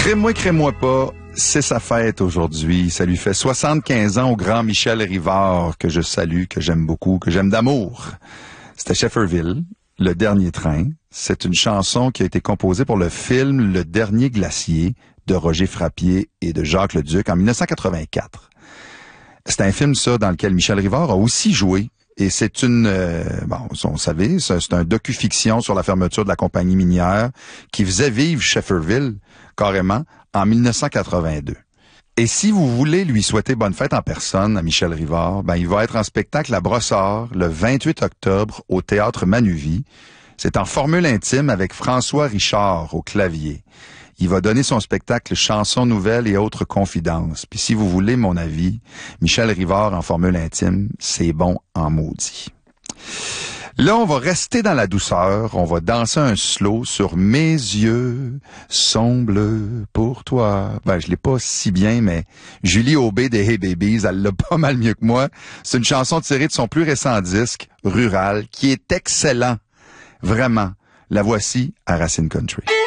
Crée-moi pas, c'est sa fête aujourd'hui. Ça lui fait 75 ans au grand Michel Rivard, que je salue, que j'aime beaucoup, que j'aime d'amour. C'était Shefferville, Le Dernier Train. C'est une chanson qui a été composée pour le film Le Dernier Glacier de Roger Frappier et de Jacques Leduc en 1984. C'est un film, ça, dans lequel Michel Rivard a aussi joué. Et c'est vous savez, c'est un docu-fiction sur la fermeture de la compagnie minière qui faisait vivre Shefferville, carrément, en 1982. Et si vous voulez lui souhaiter bonne fête en personne à Michel Rivard, il va être en spectacle à Brossard le 28 octobre au Théâtre Manuvie. C'est en formule intime avec François Richard au clavier. Il va donner son spectacle Chansons nouvelles et autres confidences. Puis si vous voulez mon avis, Michel Rivard en formule intime, c'est bon en maudit. Là, on va rester dans la douceur. On va danser un slow sur Mes yeux sont bleus pour toi. Je l'ai pas si bien, mais Julie Aubé des Hey Babies, elle l'a pas mal mieux que moi. C'est une chanson tirée de son plus récent disque, Rural, qui est excellent. Vraiment. La voici à Racine Country.